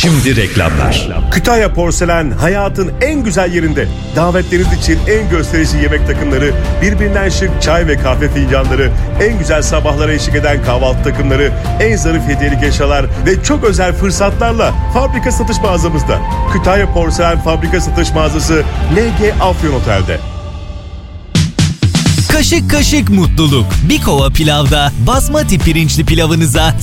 Şimdi reklamlar. Kütahya Porselen hayatın en güzel yerinde. Davetleriniz için en gösterişli yemek takımları, birbirinden şık çay ve kahve fincanları, en güzel sabahlara eşlik eden kahvaltı takımları, en zarif hediyelik eşyalar ve çok özel fırsatlarla fabrika satış mağazamızda. Kütahya Porselen Fabrika Satış Mağazası LG Afyon Otel'de. Kaşık kaşık mutluluk. Bir kova pilavda basmati pirinçli pilavınıza